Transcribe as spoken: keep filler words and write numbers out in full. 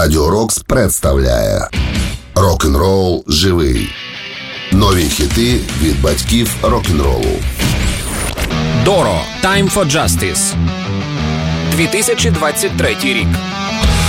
Радіо Рокс представляє Рок-н-рол живий. Нові хіти від батьків рок-н-ролу. Доро. Time for Justice. дві тисячі двадцять третій рік.